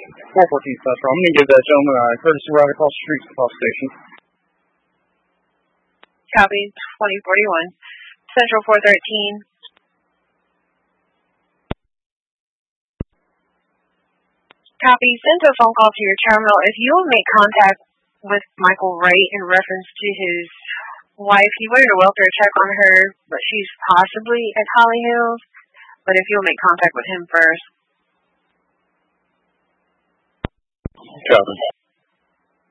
414 Central. I'm going to give that gentleman a courtesy ride across the street to the bus station. Copy, 2041. Central 413. Copy, send a phone call to your terminal. If you'll make contact with Michael Wright in reference to his wife, he wanted a welfare check on her, but she's possibly at Holly Hills. But if you'll make contact with him first. Copy.